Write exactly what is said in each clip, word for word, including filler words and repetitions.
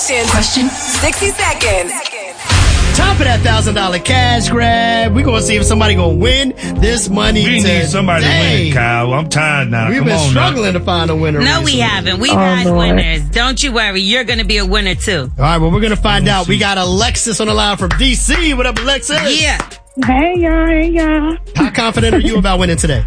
questions. Question. sixty seconds. Time for that one thousand dollars cash grab. We're going to see if somebody going to win this money We today. need somebody to win it, Kyle. I'm tired now. We've Come been on struggling now. to find a winner. No, recently. we haven't. We've Oh, had Lord. winners. Don't you worry. You're going to be a winner, too. All right, well, we're going to find out. We got Alexis on the line from D C. What up, Alexis? Yeah. Hey, y'all. Hey, y'all. How confident are you about winning today?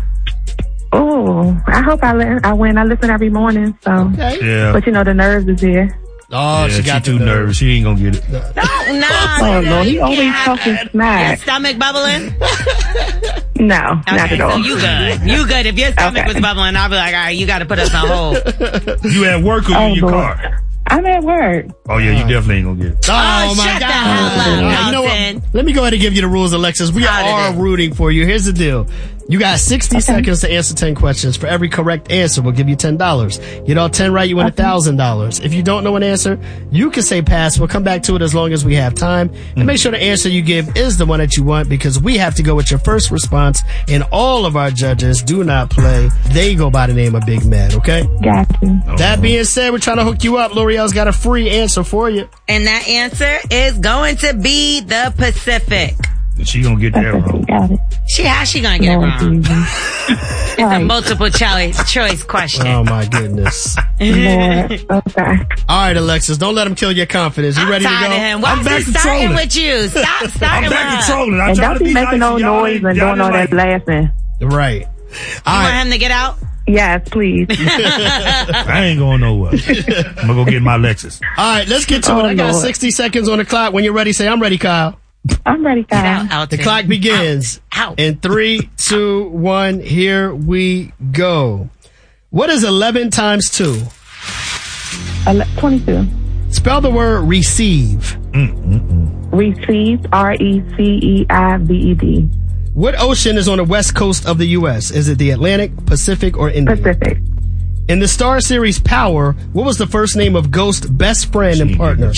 Oh, I hope I, li- I win. I listen every morning, so. Okay. Yeah. But you know, the nerves is here. Oh, yeah, she got too the nervous. She ain't gonna get it. No, no. Oh, no, he always talking Your smack. stomach bubbling? No, Okay, not at all. so you good. You good. If your stomach Okay. was bubbling, I'll be like, all right, you got to put us on hold. You at work or you Oh, in your Lord. car? I'm at work. Oh yeah, you definitely ain't gonna get it. Oh, Oh, my shut the God. hell up, All right, you know Nelson. what? Let me go ahead and give you the rules, Alexis. We How did are it? rooting for you. Here's the deal. You got sixty seconds to answer ten questions. For every correct answer, we'll give you ten dollars. Get all ten right, you win one thousand dollars. If you don't know an answer, you can say pass. We'll come back to it as long as we have time. And make sure the answer you give is the one that you want, because we have to go with your first response. And all of our judges do not play. They go by the name of Big Mad, okay? Got you. That being said, we're trying to hook you up. L'Oreal's got a free answer for you. And that answer is going to be the Pacific. She gonna get that That's okay. wrong. Got it. She, how she going to get it Lord wrong? Jesus. It's a Right. multiple choice, choice question. Oh, my goodness. Lord. Okay. All right, Alexis, don't let him kill your confidence. You I'm ready to tired go? of him. Why I'm is back he to starting trolling. with you? Stop I'm starting back with to him. trolling. I'm And trying don't to be be making nice no to y'all. noise and Y'all doing all like- that laughing. Right. All You right. want him to get out? Yes, please. I ain't going nowhere. I'm gonna go get my Lexus. All right, let's get to Oh, it. I got Lord. sixty seconds on the clock. When you're ready, say, I'm ready, Kyle. I'm ready, Get out, Kyle. The Alton. clock begins. Out. Out. In three, two, one, here we go. What is eleven times two? Ele- twenty-two. Spell the word receive. Received. R E C E I V E D. What ocean is on the west coast of the U S? Is it the Atlantic, Pacific, or Indian? Pacific. In the Star series Power, what was the first name of Ghost's best friend and partner?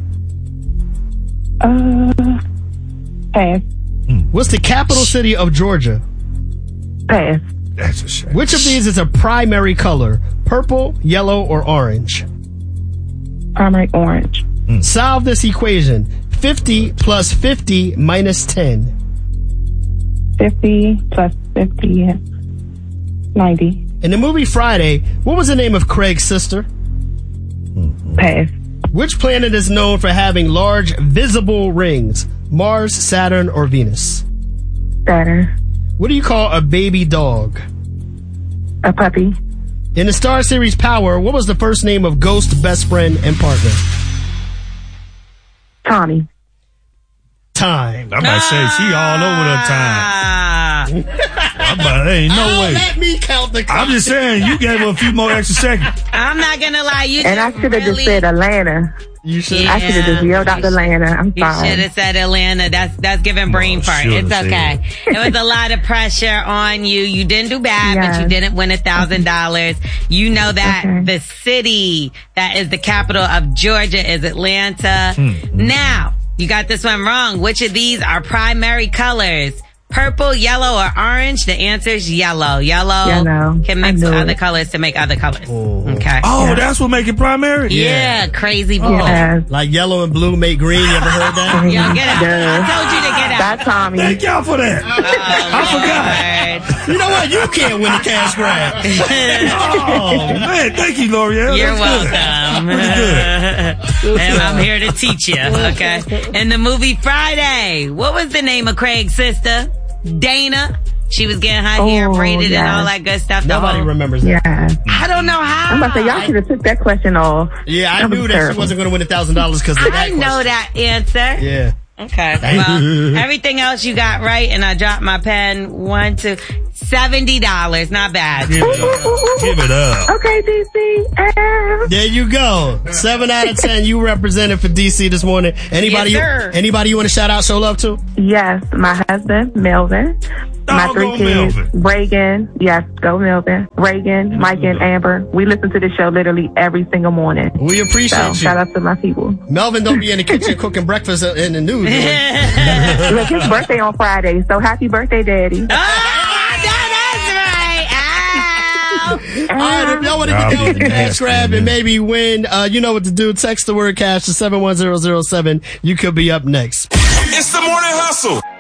Uh, pass. What's the capital city of Georgia? Pass. That's a shame. Which of these is a primary color? Purple, yellow, or orange? Primary orange. Solve this equation. fifty plus fifty minus ten. fifty plus fifty. ninety. In the movie Friday, what was the name of Craig's sister? Pass. Which planet is known for having large visible rings? Mars, Saturn, or Venus? Saturn. What do you call a baby dog? A puppy. In the Star series Power, what was the first name of Ghost's best friend and partner? Tommy. Time. I'm about to say she all over the time. Ah. I'm about, there ain't no Oh, way. let me count the clock. I'm just saying you gave her a few more extra seconds. I'm not going to lie. You And I just should have really, just said Atlanta. You should. Yeah. I should have just yelled out Atlanta. I'm You should sorry. have said Atlanta. That's that's giving brain Oh, fart. shoulda It's said okay. It was a lot of pressure on you. You didn't do bad, but you Yes. didn't win a thousand dollars. You know that Okay. the city that is the capital of Georgia is Atlanta. Hmm. Now, you got this one wrong. Which of these are primary colors? Purple, yellow, or orange? The answer is yellow. Yellow, Yellow. can I mix knew other it. colors to make other colors. Okay. Oh, that's what make it primary? Yeah, crazy boy. Yes. Like yellow and blue make green. You ever heard that? Yo, get out. Duh. I told you to get out. That's Tommy. Thank y'all for that. I forgot. You know what? You can't win the cash grab. Oh, man. Thank you, L'Oreal. You're That's good. welcome. Pretty good. And I'm here to teach you, okay? In the movie Friday, what was the name of Craig's sister? Dana. She was getting her hair Oh, braided and yes. all that good stuff. The Nobody whole- remembers that. Yes. I don't know how. I'm about to say, y'all should have took that question off. Yeah, I That was knew that she terrible. wasn't going to win a thousand dollars because of that I know question. that answer. Yeah. Okay. Well, everything else you got right, and I dropped my pen. One, two, seventy dollars. Not bad. Give it up. Give it up. Okay, D C. Ah. There you go. Seven out of ten. You represented for D C this morning. Anybody? Yes, sir. You, anybody you want to shout out, show love to? Yes, my husband, Melvin. My Doggone three kids, Melvin. Reagan. Yes, go Melvin. Reagan, Mike, and Amber. We listen to the show literally every single morning. We appreciate So, you. shout out to my people. Melvin, don't be in the kitchen cooking breakfast in the news. Look, his birthday on Friday, so happy birthday, Daddy. Ah, that is right. Ow. All right, if y'all want to Y'all get down with be the cash nasty, grab man. and maybe win, uh, you know what to do. Text the word cash to seven one zero zero seven. You could be up next. It's the morning hustle.